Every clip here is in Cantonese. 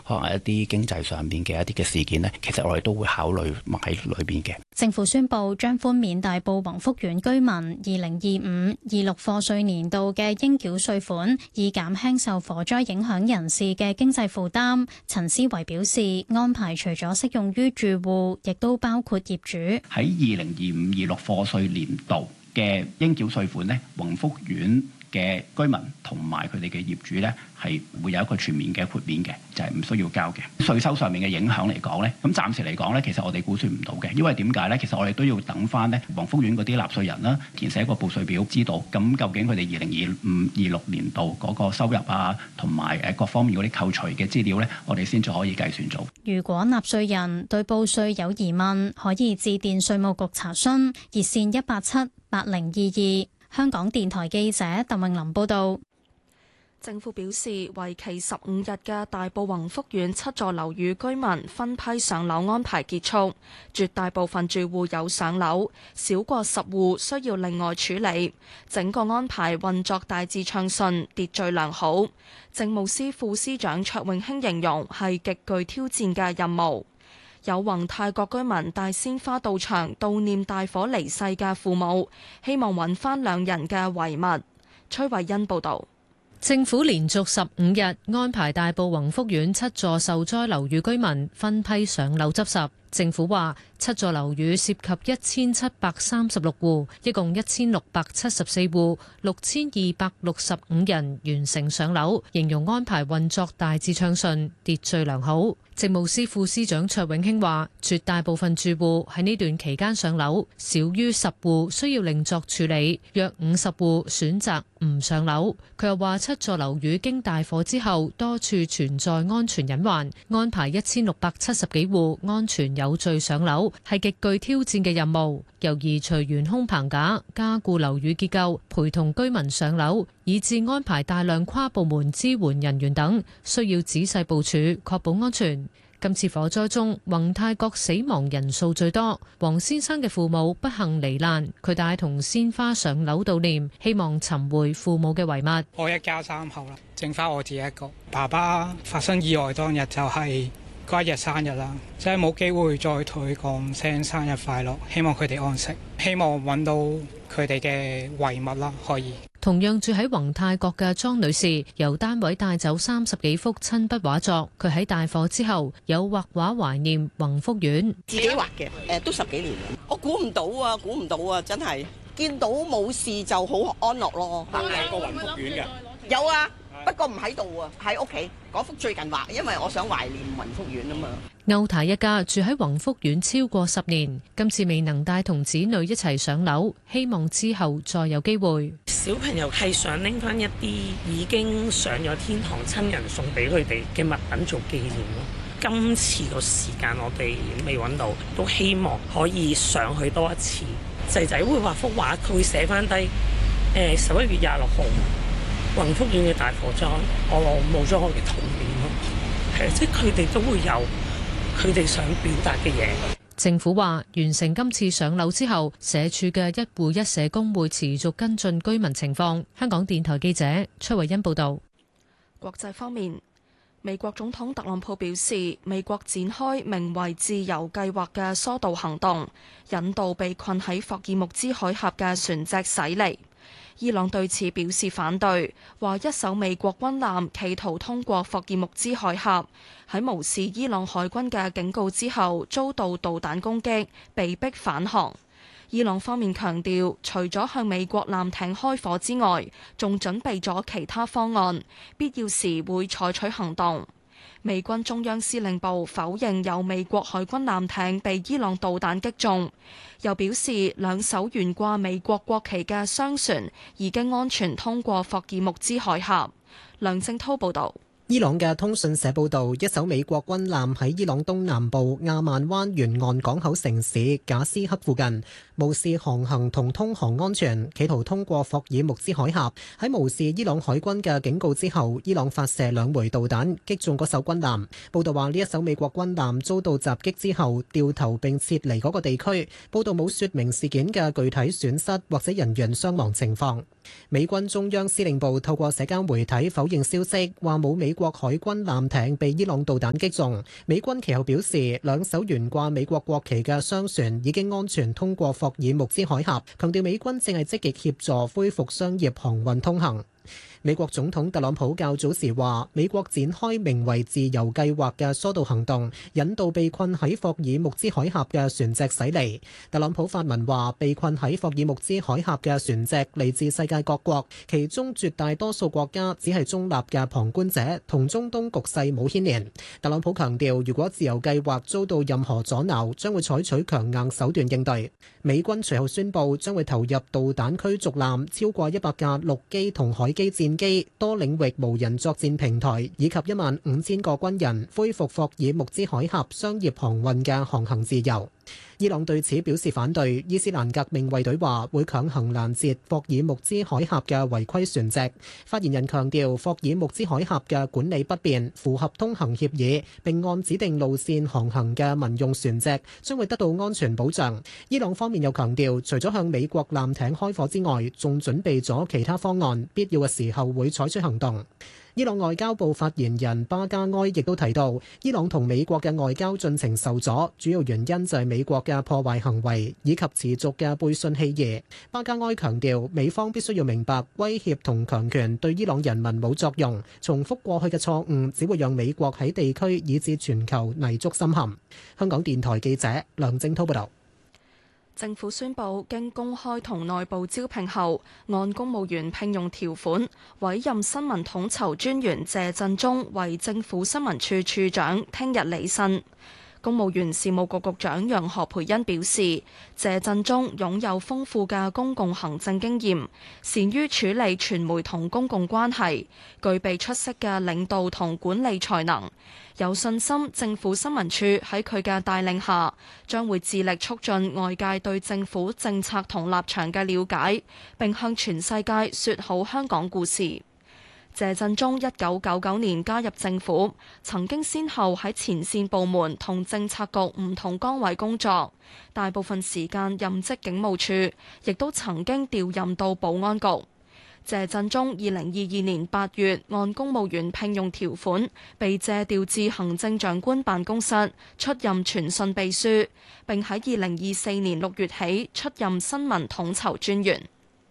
可能一啲經濟上面嘅一啲嘅事件呢，其實我哋都會考慮埋喺裏邊嘅。 政府宣布將寬免大埔宏福苑居民2025-26課稅年度嘅應繳稅款，以減輕受火災影響人士嘅經濟負擔。陳思維表示，安排除咗適用於住戶，亦都包括業主。 喺2025-26課稅年度嘅應繳稅款呢，宏福苑嘅居民同埋佢哋嘅業主呢，係會有一個全面嘅豁免嘅，就係唔需要交嘅。稅收上面嘅影響嚟講呢，咁暫時嚟講呢，其實我哋估算唔到嘅，因為點解呢？其實我哋都要等翻呢宏福苑嗰啲納稅人啦，填寫個報稅表，知道咁究竟佢哋2025-26年度嗰個收入啊，同埋各方面嗰啲扣除嘅資料呢，我哋先至可以計算做。 如果納稅人對報稅有疑問，可以致電稅務局查詢，熱線187-8022。香港電台記者鄧穎琳報道。 政府表示，為期15日嘅大埔宏福苑7座樓宇居民分批上樓安排結束，絕大部分住戶有上樓，少過10戶需要另外處理。整個安排運作大致暢順，秩序良好。政務司副司長卓永興形容係極具挑戰嘅任務。有宏泰閣居民帶鮮花到場悼念大火離世嘅父母，希望揾翻兩人嘅遺物。崔慧欣報導。 政府連續15日安排大埔宏福苑7座受災樓宇居民分批上樓執拾。政府話7座樓宇涉及1736戶，一共1674戶，6265人完成上樓，形容安排運作大致暢順，秩序良好。政務司副司長卓永興話，絕大部分住戶喺呢段期間上樓，少於10戶需要另作處理，約50戶選擇唔上樓。佢又話7座樓宇經大火之後，多處存在安全隱患，安排1670幾戶安全有序上樓，係極具挑戰嘅任務。由移除懸空棚架、加固樓宇結構、陪同居民上樓，以至安排大量跨部門支援人員等，需要仔細部署，確保安全。今次火災中，宏泰閣死亡人數最多。黃先生嘅父母不幸罹難，佢帶同鮮花上樓悼念，希望尋回父母嘅遺物。 我一家3口啦，剩翻我自己一個。爸爸發生意外當日就係嗰一日生日啦，真係冇機會再同佢講聲生日快樂，希望佢哋安息，希望揾到佢哋嘅遺物啦，可以。 同樣住喺宏泰閣嘅莊女士，由單位帶走30幾幅親筆畫作。佢喺大火之後有畫畫懷念宏福苑， 自己畫嘅，都10幾年啦。我估唔到啊，真係見到冇事就好安樂咯。 有個宏福苑嘅， 有啊。不過唔喺度啊，喺屋企嗰幅最近畫，因為我想懷念宏福苑啊嘛。 歐太一家住喺宏福苑超過10年，今次未能帶同子女一齊上樓，希望之後再有機會。 小朋友係想拎翻一啲已經上咗天堂親人送俾佢哋嘅物品做紀念咯。今次個時間我哋未揾到，都希望可以上去多一次。仔仔會畫幅畫，佢會寫翻低11月26號。宏福苑嘅大火災，我冇咗我嘅童年咯，係即係佢哋都會有佢哋想表達嘅嘢。 政府話完成今次上樓之後，社署嘅一戶一社工會持續跟進居民情況。香港電台記者崔慧欣報道。 國際方面，美國總統特朗普表示，美國展開名為自由計劃嘅疏導行動，引導被困喺霍爾木茲海峽嘅船隻駛離。伊朗對此表示反對，話一艘美國軍艦企圖通過霍爾木茲海峽，喺無視伊朗海軍嘅警告之後遭到導彈攻擊，被迫返航。伊朗方面強調，除咗向美國艦艇開火之外，仲準備咗其他方案，必要時會採取行動。美軍中央司令部否認有美國海軍艦艇被伊朗導彈擊中，又表示2艘懸掛美國國旗嘅商船已經安全通過霍爾木茲海峽。梁正滔報導。 伊朗嘅通訊社報導，一艘美國軍艦喺伊朗東南部亞曼灣沿岸港口城市賈斯克附近，無視航行同通航安全，企圖通過霍爾木茲海峽。喺無視伊朗海軍嘅警告之後，伊朗發射2枚導彈，擊中嗰艘軍艦。報導話呢一艘美國軍艦遭到襲擊之後，掉頭並撤離嗰個地區。報導冇説明事件嘅具體損失或者人員傷亡情況。美軍中央司令部透過社交媒體否認消息，話冇美國國海軍艦艇被伊朗導彈擊中。美軍其後表示，兩艘懸掛美國國旗嘅商船已經安全通過霍爾木茲海峽，強調美軍正係積極協助恢復商業航運通行。美國總統特朗普較早時話，美國展開名為自由計劃嘅疏導行動，引導被困喺霍爾木茲海峽嘅船隻駛離。特朗普發文話，被困喺霍爾木茲海峽嘅船隻嚟自世界各國，其中絕大多數國家只係中立嘅旁觀者，同中東局勢冇牽連。特朗普強調，如果自由計劃遭到任何阻撓，將會採取強硬手段應對。美軍隨後宣布，將會投入導彈驅逐艦超過100架陸基同海基戰機、多領域無人作戰平台以及15000個軍人，恢復霍爾木茲海峽商業航運嘅航行自由。伊朗對此表示反對。伊斯蘭革命衛隊話會強行攔截霍爾木茲海峽嘅違規船隻。發言人強調，霍爾木茲海峽嘅管理不便，符合通行協議，並按指定路線航行嘅民用船隻將會得到安全保障。伊朗方面又強調，除咗向美國艦艇開火之外，仲準備咗其他方案，必要嘅時候會採取行動。伊朗外交部發言人巴加埃亦都提到，伊朗同美國嘅外交進程受阻，主要原因就係美國嘅破壞行為以及持續嘅背信棄義。巴加埃強調，美方必須要明白，威脅同強權對伊朗人民冇作用，重複過去嘅錯誤只會讓美國喺地區以至全球泥足深陷。香港電台記者梁正滔報道。 政府宣布，經公開同內部招聘後，按公務員聘用條款委任新聞統籌專員謝振中為政府新聞處處長，聽日履新。公務員事務局局長楊何蓓茵表示，謝振中擁有豐富嘅公共行政經驗，善於處理傳媒同公共關係，具備出色嘅領導同管理才能，有信心政府新聞處喺佢嘅帶領下，將會致力促進外界對政府政策同立場嘅了解，並向全世界說好香港故事。謝振中1999年加入政府，曾經先後喺前線部門同政策局唔同崗位工作，大部分時間任職警務處，亦都曾經調任到保安局。謝振中2022年8月按公務員聘用條款被借調至行政長官辦公室，出任傳訊秘書，並喺2024年6月起出任新聞統籌專員。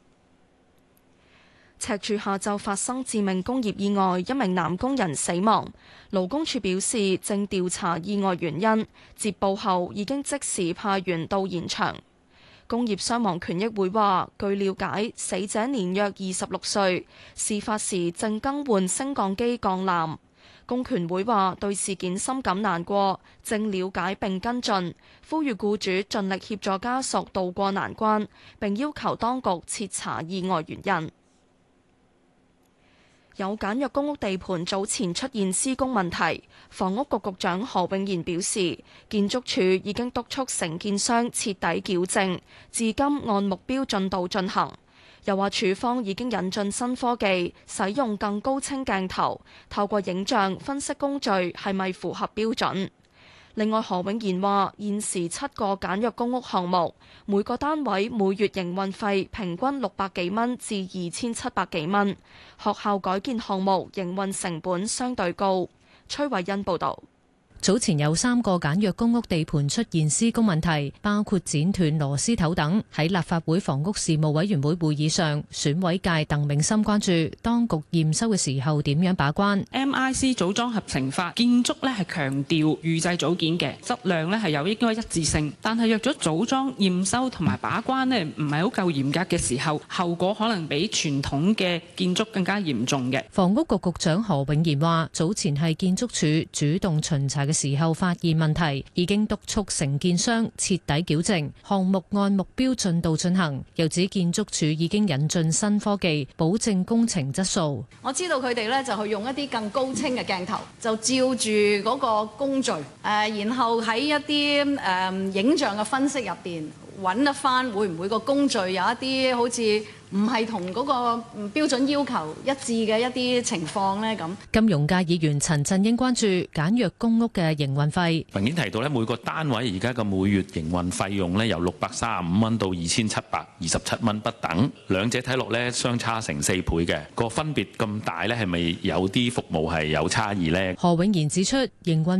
赤柱下晝發生致命工業意外，一名男工人死亡。勞工處表示正調查意外原因，接報後已經即時派員到現場。工業傷亡權益會話，據了解，死者年約26歲，事發時正更換升降機鋼纜。工權會話對事件深感難過，正了解並跟進，呼籲僱主盡力協助家屬渡過難關，並要求當局徹查意外原因。有簡約公屋地盤早前出現施工問題，房屋局局長何永賢表示，建築署已經督促承建商徹底矯正，至今按目標進度進行。又話署方已經引進新科技，使用更高清鏡頭，透過影像分析工序係咪符合標準。另外，何永賢話現時7個簡約公屋項目，每個單位每月營運費平均600幾蚊至2700幾蚊。學校改建項目營運成本相對高。崔慧欣報導。 早前有3個簡約公屋地盤出現施工問題，包括剪斷螺絲頭等。喺立法會房屋事務委員會會議上，選委界鄧永森關注當局驗收嘅時候點樣把關。 MIC 組裝合成法建築咧係強調預製組件嘅質量咧係有應該一致性，但係若咗組裝驗收同埋把關咧唔係好夠嚴格嘅時候，後果可能比傳統嘅建築更加嚴重嘅。 房屋局局長何永賢話：早前係建築署主動巡查嘅時候發現問題，已經督促承建商徹底矯正，項目按目標進度進行。又指建築署已經引進新科技，保證工程質素。 我知道佢哋咧就去用一啲更高清嘅鏡頭，就照住嗰個工序，然後喺一啲影像嘅分析入邊揾得翻會唔會個工序有一啲好似唔係同嗰個標準要求一致嘅一啲情況呢？咁金融界議員陳振英關注簡約公屋嘅營運費。 文件提到咧，每個單位而家嘅每月營運費用咧由635蚊到2727蚊不等，兩者睇落咧相差成4倍嘅，個分別咁大咧，係咪有啲服務係有差異呢？ 何永賢指出，營運